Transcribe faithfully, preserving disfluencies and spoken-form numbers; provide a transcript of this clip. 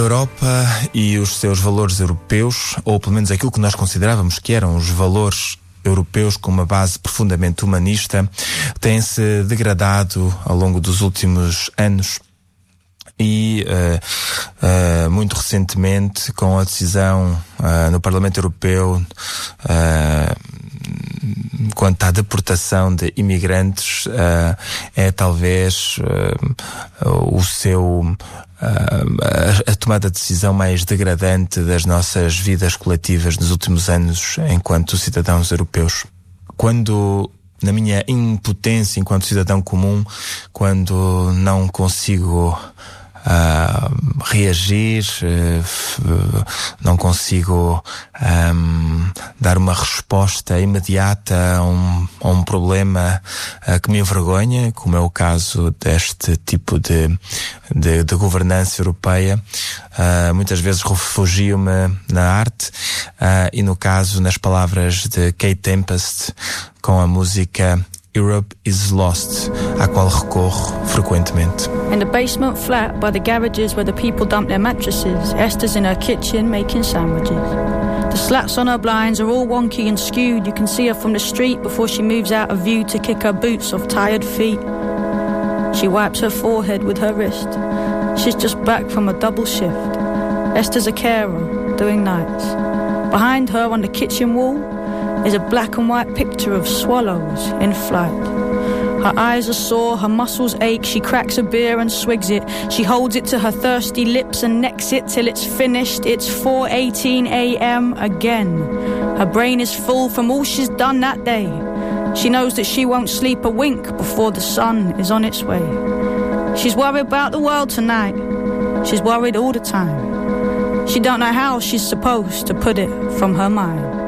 Europa e os seus valores europeus, ou pelo menos aquilo que nós considerávamos que eram os valores europeus com uma base profundamente humanista, têm-se degradado ao longo dos últimos anos e uh, uh, muito recentemente com a decisão uh, no Parlamento Europeu uh, quanto à deportação de imigrantes, uh, é talvez uh, o seu a, a tomada de decisão mais degradante das nossas vidas coletivas nos últimos anos enquanto cidadãos europeus. Quando, na minha impotência enquanto cidadão comum, quando não consigo Uh, reagir, uh, não consigo um, dar uma resposta imediata a um, a um problema uh, que me envergonha, como é o caso deste tipo de, de, de governança europeia. Uh, muitas vezes refugio-me na arte uh, e no caso nas palavras de Kate Tempest com a música Europe is Lost, à qual recorro frequentemente. In the basement flat by the garages where the people dump their mattresses, Esther's in her kitchen making sandwiches. The slats on her blinds are all wonky and skewed. You can see her from the street before she moves out of view to kick her boots off tired feet. She wipes her forehead with her wrist. She's just back from a double shift. Esther's a carer, doing nights. Behind her on the kitchen wall is a black and white picture of swallows in flight. Her eyes are sore, her muscles ache. She cracks a beer and swigs it. She holds it to her thirsty lips and necks it till it's finished. It's four eighteen a.m. again. Her brain is full from all she's done that day. She knows that she won't sleep a wink before the sun is on its way. She's worried about the world tonight. She's worried all the time. She don't know how she's supposed to put it from her mind.